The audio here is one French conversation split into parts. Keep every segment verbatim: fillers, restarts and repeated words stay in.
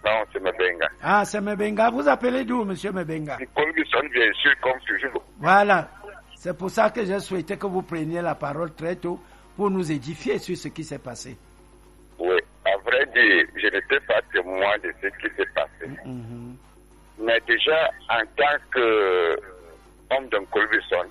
Non, c'est Mebenga. Ah, c'est Mebenga. Vous appelez d'où, monsieur Mebenga? Du Colbison, bien sûr, comme toujours. Voilà. C'est pour ça que j'ai souhaité que vous preniez la parole très tôt pour nous édifier sur ce qui s'est passé. Oui, à vrai dire, je n'étais pas témoin de ce qui s'est passé. Mm-hmm. Mais déjà, en tant qu'homme d'un Colbison,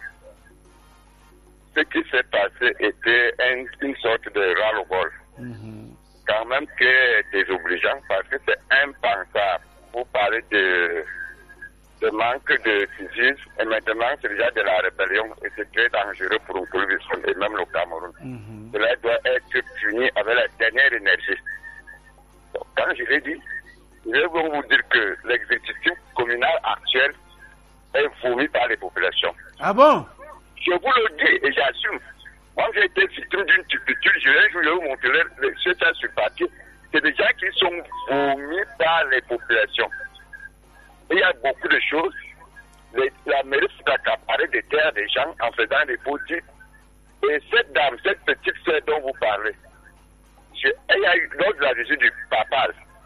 ce qui s'est passé était un, une sorte de ras-le-bol. Mm-hmm. Quand même que désobligeant, parce que c'est impensable. Vous parlez de, de manque de civisme, et maintenant c'est déjà de la rébellion, et c'est très dangereux pour un Colbison, et même le Cameroun. Mm-hmm. Cela doit être puni avec la dernière énergie. Donc, quand je l'ai dit, je vais vous dire que l'exécutif communal actuel est vomi par les populations. Ah bon? Je vous le dis et j'assume. Moi, j'ai été victime d'une culture. Je vais je vais vous montrer les choses sur papier. C'est des gens qui sont vomis par les populations. Et il y a beaucoup de choses. Les, la mairie s'est accaparée des terres des gens en faisant des faux titres. Et cette dame, cette petite sœur dont vous parlez, je, elle a eu lors de la visite du papa.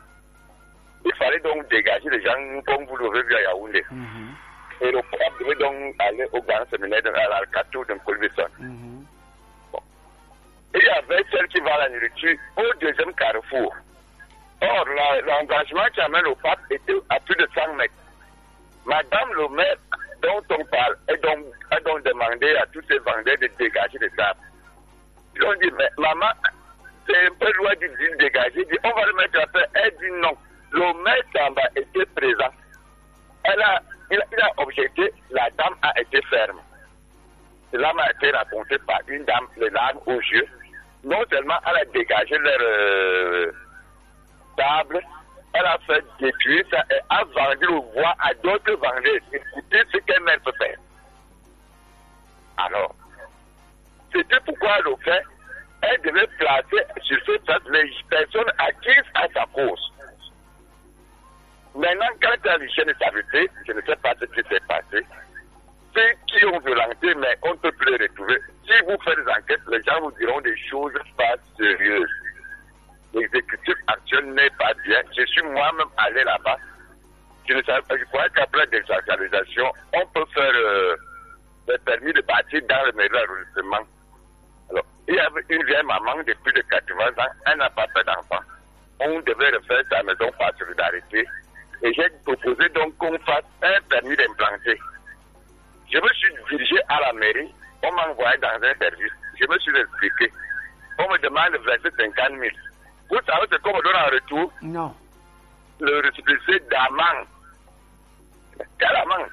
Il fallait donc dégager les gens comme vous l'aurez vu à Yaoundé. Mm-hmm. Et le pape devait donc aller au grand séminaire à l'Alcatou de Colbison. Mm-hmm. Bon. Et il y avait celle qui va à la nourriture au deuxième carrefour. Or, la, l'engagement qui amène le pape était à plus de cent mètres. Madame le maire dont on parle a donc, a donc demandé à tous ces vendeurs de dégager les arbres. Ils ont dit, mais maman, c'est un peu loin du dit dégager. Dit, on va le mettre à faire. Elle dit non. Le maire en bas était présent. Elle a, il, a, il a objecté, la dame a été ferme. Cela m'a été raconté par une dame, les larmes aux yeux. Non seulement elle a dégagé leur euh, table, elle a fait détruire ça et a vendu le bois à d'autres vendeurs. Écoutez ce qu'elle mère peut faire. Alors, c'était pourquoi elle le fait. Elle devait placer sur cette table les personnes acquises à sa cause. Maintenant, quand elle a l'hygiène de stabilité, je ne sais pas ce qui s'est passé. Ceux qui ont violenté, mais on ne peut plus les retrouver. Si vous faites des enquêtes, les gens vous diront des choses pas sérieuses. L'exécutif actuel n'est pas bien. Je suis moi-même allé là-bas. Je ne savais pas, je croyais qu'après la décentralisation, on peut faire euh, le permis de bâtir dans le meilleur arrondissement. Alors, il y avait une vieille maman de plus de quatre-vingts ans, elle n'a pas fait d'enfant. On devait refaire sa maison par solidarité. Et j'ai proposé donc qu'on fasse un permis d'implanter. Je me suis dirigé à la mairie, on m'a envoyé dans un service. Je me suis expliqué. On me demande de verser cinquante mille. Vous savez ce qu'on me donne en retour? Non. Le récépissé d'amende. Quelle amende?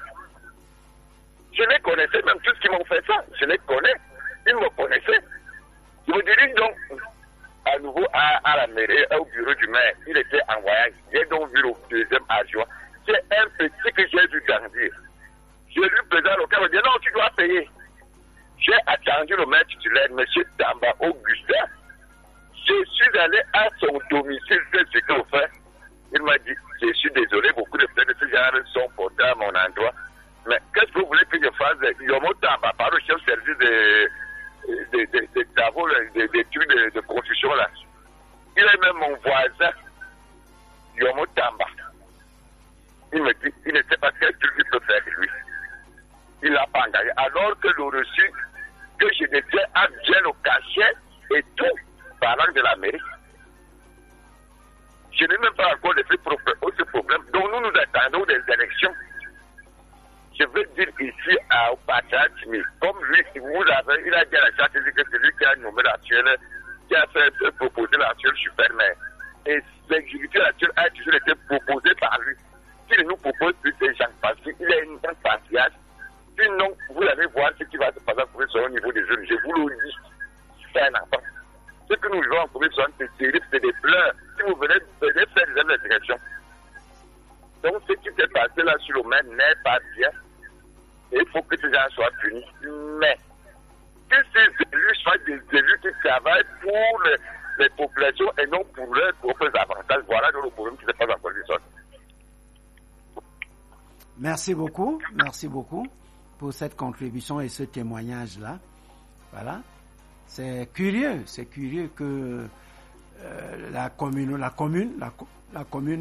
Je les connaissais, même tous qui m'ont fait ça. Je les connais. Ils me connaissaient. Je me dirige donc à nouveau à, à la mairie, au bureau du maire. Il était en voyage. J'ai donc vu le deuxième adjoint. C'est un petit que j'ai vu grandir. Je lui présente le cas, il me dit non, tu dois payer. J'ai attendu le maire titulaire, M. Tamba Augustin. Je suis allé à son domicile, c'est ce qu'il fait. Il m'a dit, je suis désolé, beaucoup de personnes de ce genre sont portées à mon endroit. Mais qu'est-ce que vous voulez que je fasse? Yomo Tamba, par le chef service de des de, de travaux, des de, trucs de, de construction là. Il est même mon voisin, Yomo Tamba. Il me dit, il ne sait pas quel truc il peut faire lui. Il n'a pas engagé. Alors que le reçu, que je détiens à bien le cachet et tout, parlant de la mairie. Je n'ai même pas encore laissé ce problème. Donc nous nous attendons des élections. Je veux dire ici à Opacha Timi, comme lui, vous avez, il a dit à la charte que c'est lui qui a nommé l'actuel, qui a fait proposer l'actuel super maire. Et l'exécutif actuel a toujours été proposé par lui. S'il nous propose plus de gens, parce qu'il a une impatience, sinon vous allez voir ce qui va se passer pour au niveau des jeunes. Je vous le dis, c'est un enfant. Ce que nous vivons en commission, c'est terrible, c'est des pleurs. Si vous venez, venez faire des investigations. Donc ce qui s'est passé là sur le maire n'est pas bien. Il faut que ces gens soient punis. Mais que ces élus soient des élus qui travaillent pour les, les populations et non pour leurs propres avantages. Voilà le problème qui se passe en commission. Merci beaucoup, merci beaucoup pour cette contribution et ce témoignage-là. Voilà. C'est curieux, c'est curieux que euh, la commune, la commune, la, la commune